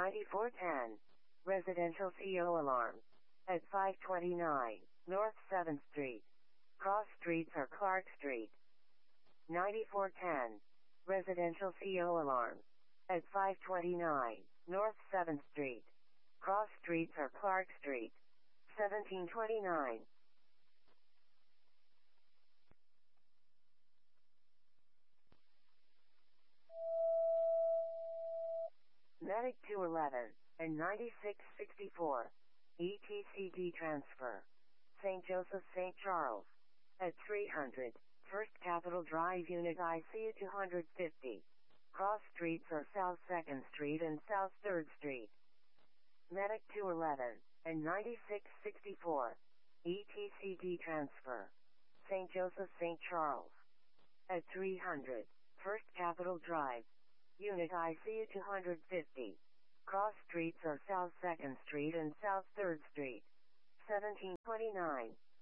9410. Residential CO alarm. At 529 North 7th Street. Cross streets or Clark Street. 9410. Residential CO alarm. At 529 North 7th Street. Cross streets or Clark Street. 1729. Medic 211 and 9664. ETCD transfer. St. Joseph St. Charles. At 300 First Capitol Drive Unit ICU 250. Cross streets are South 2nd Street and South 3rd Street. Medic 211 and 9664. ETCD transfer. St. Joseph St. Charles. At 300 First Capitol Drive. Unit ICU 250. Cross streets are South 2nd Street and South 3rd Street. 1729.